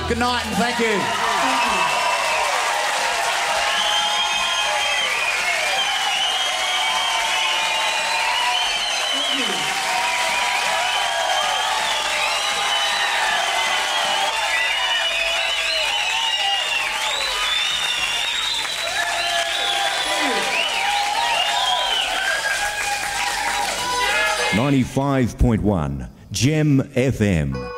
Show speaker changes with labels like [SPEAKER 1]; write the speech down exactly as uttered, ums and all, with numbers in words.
[SPEAKER 1] Good night and thank you.
[SPEAKER 2] ninety-five point one Gem F M.